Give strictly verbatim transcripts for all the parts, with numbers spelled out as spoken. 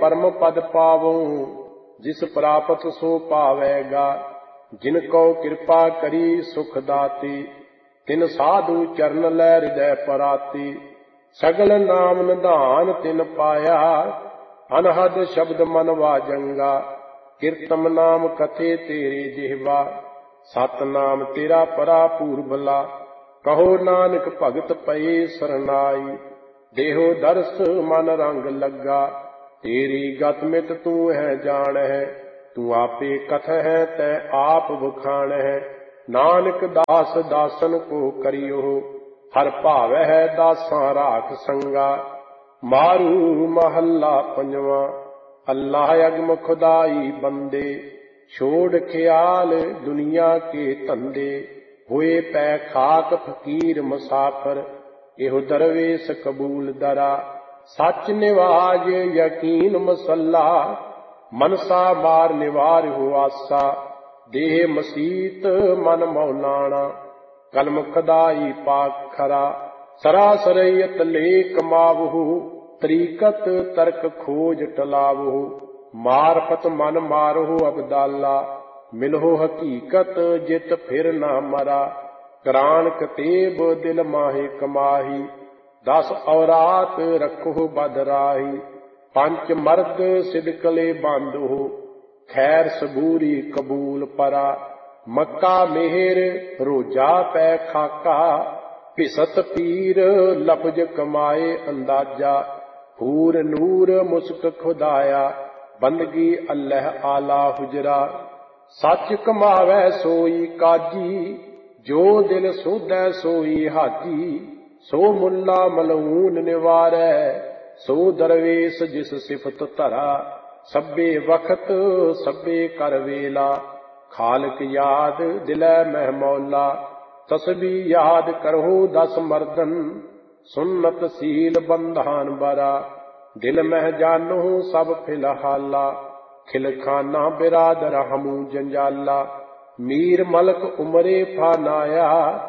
परम पद पावो, जिस प्रापत सो पावेगा। जिनको कृपा करी सुख दाती, तिन साधु चरण लै हृदय पराती। सगल नाम निधान तिन पाया, अनहद शब्द मन वाजंगा। कीर्तन नाम कथे तेरे जिह्वा, सतनाम तेरा परा पूर्बला। कहो नानक भगत पए सरनाई, देहो दर्श मन रंग लगा। तेरी गत मित तू है जान है, तू आपे कथ है तै आप बखान है। नानक दास दासन को करियो, हर भाव है दासां राख संगा। मारू महला पंजवा, अल्लाह अगम खुदाई बंदे। छोड़ ख्याल दुनिया के धंधे, हुए पै खाक फकीर मुसाफर। एहो दरवेश कबूल दरा, सच निवाज यकीन मसल्ला। मनसा मार निवार हो आसा, देह मसीत मन मौलाना। कलम खदाई पाक खरा, सरासरयत ले कमावहु। तरीकत तर्क खोज टलावहु, मारफत मन मारहु अबदाला। मिलहो हकीकत जित फिर ना मरा, करान कतेब दिल माहे कमाही। दस औरात रखो बदराही, पंच मर्द सिदकले बांधो। खैर सबूरी कबूल परा, मक्का मेहर रोजा पै खाका। भिसत पीर लफज कमाए अंदाजा, हूर नूर मुस्क खुदाया। बंदगी अल्लाह आला हुजरा, सच कमावै सोई काजी। जो दिल सोधै सोई हाजी, सो मुल्ला मलऊन निवारै। सो दरवेश जिस सिफत धरा, सब्बे वक्त सब्बे कर वेला। खालक याद दिलै मह मौला, तस्बी याद करहो दस मर्दन। सुन्नत सील बंधान बरा, दिल मह जानो सब फिलहाला। खिलखाना बिरादर हमू जंजाला, मीर मलक उमरे फानाया।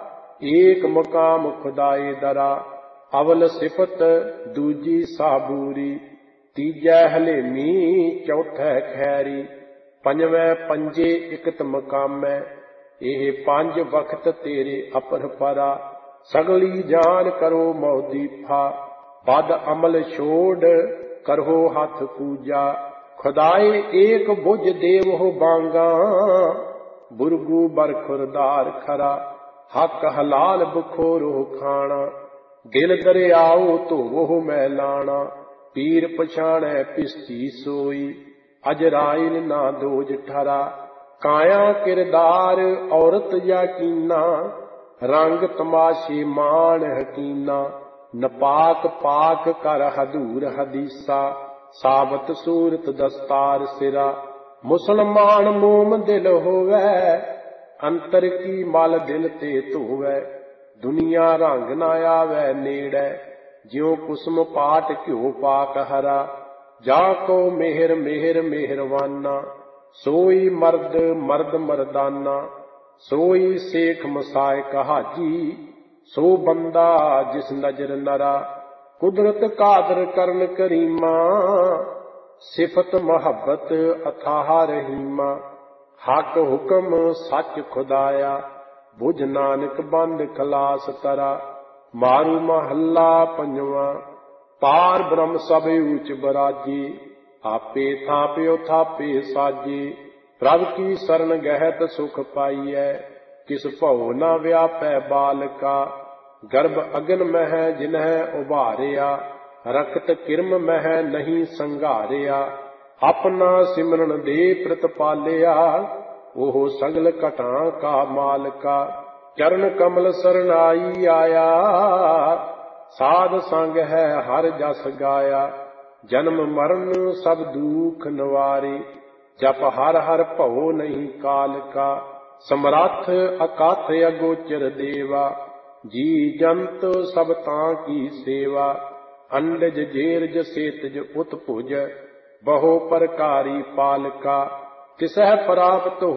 एक मकाम खुदाए दरा, अवल सिफत दूजी साबूरी। तीजै हलेमी चौथै खैरी, पंजवें पंजे इकत मकामै। ਇਹ ਪੰਜ ਵਕਤ ਤੇਰੇ ਅਪਰ ਪਰਾ, ਸਗਲੀ ਜਾਨ ਕਰੋ ਮੌਦੀਫਾ। ਬਦ ਅਮਲ ਛੋੜ ਕਰੋ ਹੱਥ ਪੂਜਾ, ਖੁਦਾਏ ਏਕ ਬੁਝ ਦੇਵ ਹੋ ਬਾਂਗਾ। ਬੁਰਗੂ ਬਰਖੁਰਦਾਰ ਖਰਾ, ਹੱਕ ਹਲਾਲ ਬਖੋਰੋ ਖਾਣਾ। ਦਿਲ ਦਰਿਆਓ ਧੋਵੋ ਮੈਲਾਣਾ, ਪੀਰ ਪਛਾਣੈ ਪਿਸਤੀ ਸੋਈ। ਅਜਰਾਇਲ ਨਾ ਦੋਜ ਠਰਾ, काया किरदार औरत यकीना। रंग तमाशे मान हकीना, नपाक पाक कर हदूर हदीसा। साबत सूरत दस्तार सिरा, मुसलमान मोम दिल होवै। अंतर की मल दिल ते धोवै, दुनिया रंग ना आवै नेड़ै। ज्यों कुसम पाट घ्यो पाक हरा, जा को मेहर मेहर मेहरवाना। सोई मर्द मर्द मर्दाना, सोई शेख मसायक हाजी। सो बंदा जिस नजर नरा, कुदरत कादर करन करीमा। सिफत मोहब्बत अथाह रहीमा, हक हुक्म सच खुदाया। बुझ नानक बंद खलास तरा, मारू महला पंजवा। पार ब्रह्म सब ऊच बराजी, आपे थाप्यो थापे साजे। प्रभ की शरण गहत सुख पाईऐ, किस भौ न व्यापै बालका। गर्भ अगन मह जिन्है उभारिया, रखत किरम मह नहीं संघारिया। अपना सिमरन दे प्रतिपालिया, ओह सगल घटां का मालका। चरण कमल सरनाई आया, साध संग है हर जस गाया। जन्म मरण सब दुख निवारे, जप हर हर भव नहीं काल का। समरथ अकाथ अगोचर देवा, जी जंत सब तां की सेवा। अंडज जेरज सेतज उत्भुज, बहु प्रकारी पालका। तिसह प्राप्त